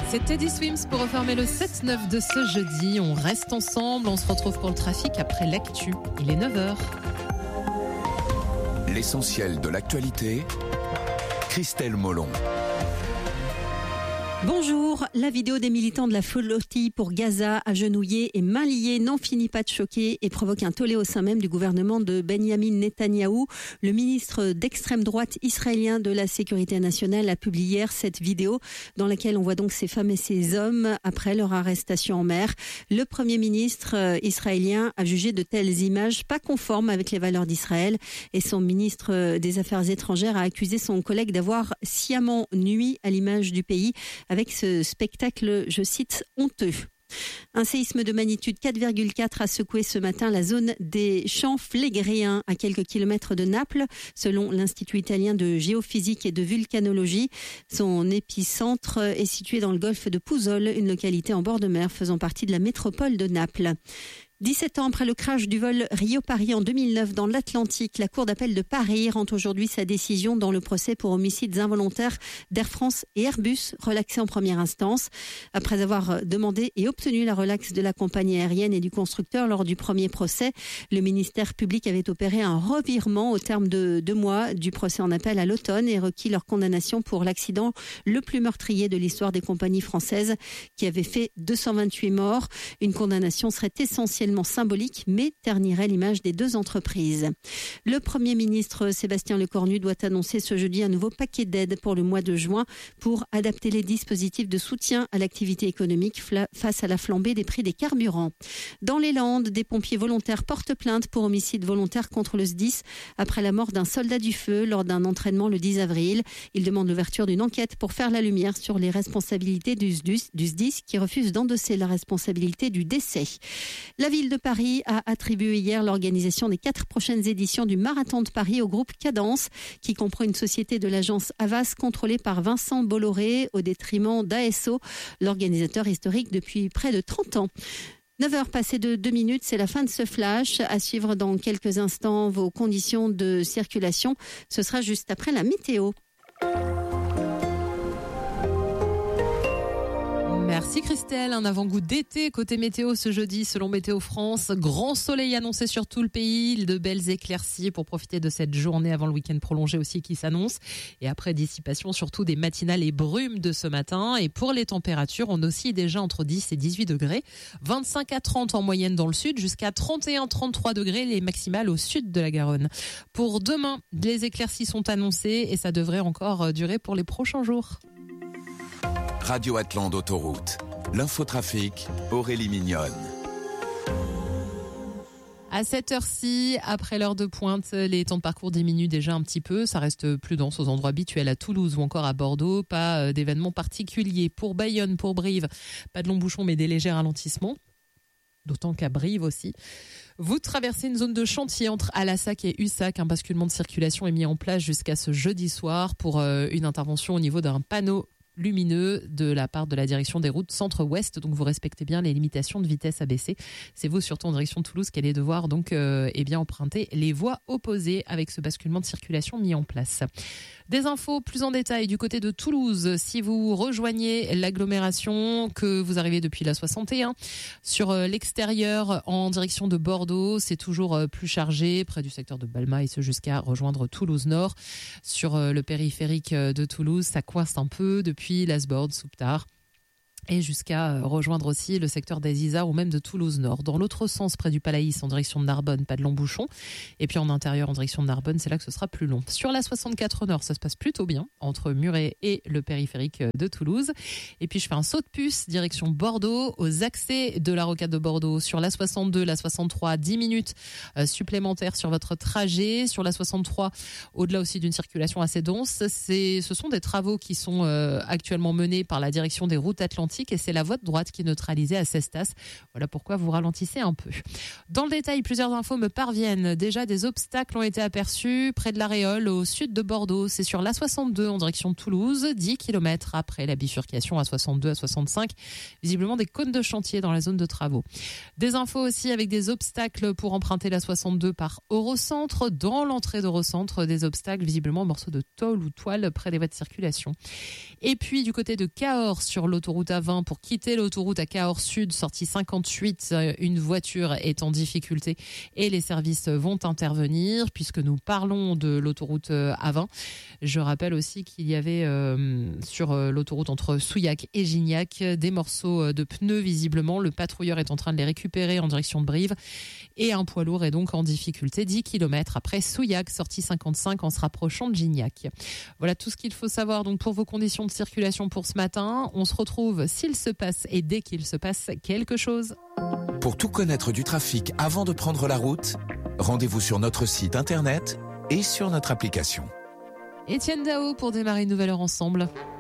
C'est Teddy Swims pour refermer le 7-9 de ce jeudi. On reste ensemble, on se retrouve pour le trafic après l'actu. Il est 9h. L'essentiel de l'actualité, Christelle Molon. Bonjour, la vidéo des militants de la flottille pour Gaza, agenouillés et mains liées, n'en finit pas de choquer et provoque un tollé au sein même du gouvernement de Benyamin Netanyahou. Le ministre d'extrême droite israélien de la Sécurité nationale a publié hier cette vidéo dans laquelle on voit donc ces femmes et ces hommes après leur arrestation en mer. Le Premier ministre israélien a jugé de telles images pas conformes avec les valeurs d'Israël et son ministre des Affaires étrangères a accusé son collègue d'avoir sciemment nui à l'image du pays avec ce spectacle, je cite, honteux. Un séisme de magnitude 4,4 a secoué ce matin la zone des Champs Flégréens à quelques kilomètres de Naples, selon l'Institut italien de géophysique et de vulcanologie. Son épicentre est situé dans le golfe de Pouzzoles, une localité en bord de mer faisant partie de la métropole de Naples. 17 ans après le crash du vol Rio-Paris en 2009 dans l'Atlantique, la Cour d'appel de Paris rend aujourd'hui sa décision dans le procès pour homicides involontaires d'Air France et Airbus, relaxé en première instance. Après avoir demandé et obtenu la relaxe de la compagnie aérienne et du constructeur lors du premier procès, le ministère public avait opéré un revirement au terme de 2 mois du procès en appel à l'automne et requis leur condamnation pour l'accident le plus meurtrier de l'histoire des compagnies françaises qui avait fait 228 morts. Une condamnation serait essentielle symbolique, mais ternirait l'image des deux entreprises. Le Premier ministre Sébastien Lecornu doit annoncer ce jeudi un nouveau paquet d'aide pour le mois de juin pour adapter les dispositifs de soutien à l'activité économique face à la flambée des prix des carburants. Dans les Landes, des pompiers volontaires portent plainte pour homicide volontaire contre le SDIS après la mort d'un soldat du feu lors d'un entraînement le 10 avril. Ils demandent l'ouverture d'une enquête pour faire la lumière sur les responsabilités du SDIS qui refuse d'endosser la responsabilité du décès. La ville de Paris a attribué hier l'organisation des 4 prochaines éditions du Marathon de Paris au groupe Cadence, qui comprend une société de l'agence Havas contrôlée par Vincent Bolloré au détriment d'ASO, l'organisateur historique depuis près de 30 ans. 9h passées de 2 minutes, c'est la fin de ce flash. À suivre dans quelques instants vos conditions de circulation. Ce sera juste après la météo. Merci Christelle, un avant-goût d'été côté météo ce jeudi selon Météo France. Grand soleil annoncé sur tout le pays, de belles éclaircies pour profiter de cette journée avant le week-end prolongé aussi qui s'annonce. Et après dissipation surtout des matinales et brumes de ce matin. Et pour les températures, on oscille déjà entre 10 et 18 degrés. 25 à 30 en moyenne dans le sud, jusqu'à 31-33 degrés les maximales au sud de la Garonne. Pour demain, les éclaircies sont annoncées et ça devrait encore durer pour les prochains jours. Radio Atlante Autoroute. L'infotrafic, Aurélie Mignonne. À cette heure-ci, après l'heure de pointe, les temps de parcours diminuent déjà un petit peu. Ça reste plus dense aux endroits habituels à Toulouse ou encore à Bordeaux. Pas d'événements particuliers. Pour Bayonne, pour Brive, pas de longs bouchons mais des légers ralentissements. D'autant qu'à Brive aussi. Vous traversez une zone de chantier entre Alassac et Ussac. Un basculement de circulation est mis en place jusqu'à ce jeudi soir pour une intervention au niveau d'un panneau lumineux de la part de la direction des routes centre-ouest. Donc vous respectez bien les limitations de vitesse abaissées. C'est vous surtout en direction de Toulouse qu'allez devoir donc emprunter les voies opposées avec ce basculement de circulation mis en place. Des infos plus en détail du côté de Toulouse. Si vous rejoignez l'agglomération, que vous arrivez depuis la 61, sur l'extérieur en direction de Bordeaux, c'est toujours plus chargé près du secteur de Balma et ce jusqu'à rejoindre Toulouse-Nord. Sur le périphérique de Toulouse, ça coince un peu depuis Lasborde, Souptard. Et jusqu'à rejoindre aussi le secteur des Isards ou même de Toulouse-Nord. Dans l'autre sens, près du Palaïs, en direction de Narbonne, pas de long bouchon. Et puis en intérieur, en direction de Narbonne, c'est là que ce sera plus long. Sur la 64 Nord, ça se passe plutôt bien, entre Muret et le périphérique de Toulouse. Et puis je fais un saut de puce, direction Bordeaux, aux accès de la rocade de Bordeaux. Sur la 62, la 63, 10 minutes supplémentaires sur votre trajet. Sur la 63, au-delà aussi d'une circulation assez dense, ce sont des travaux qui sont actuellement menés par la direction des routes atlantiques identique et c'est la voie de droite qui est neutralisée à Cestas. Voilà pourquoi vous ralentissez un peu. Dans le détail, plusieurs infos me parviennent. Déjà, des obstacles ont été aperçus près de l'Aréole, au sud de Bordeaux. C'est sur l'A62 en direction de Toulouse, 10 km après la bifurcation A62 à 65. Visiblement des cônes de chantier dans la zone de travaux. Des infos aussi avec des obstacles pour emprunter la 62 par Eurocentre. Dans l'entrée d'Eurocentre, des obstacles, visiblement morceaux de tôle ou toile près des voies de circulation. Et puis du côté de Cahors sur l'autoroute A20, pour quitter l'autoroute à Cahors Sud, sortie 58, une voiture est en difficulté et les services vont intervenir puisque nous parlons de l'autoroute A20. Je rappelle aussi qu'il y avait sur l'autoroute entre Souillac et Gignac des morceaux de pneus visiblement. Le patrouilleur est en train de les récupérer en direction de Brive et un poids lourd est donc en difficulté 10 km après Souillac, sortie 55 en se rapprochant de Gignac. Voilà tout ce qu'il faut savoir donc pour vos conditions de circulation pour ce matin. On se retrouve s'il se passe et dès qu'il se passe quelque chose. Pour tout connaître du trafic avant de prendre la route, rendez-vous sur notre site internet et sur notre application. Étienne Dao pour démarrer une nouvelle heure ensemble.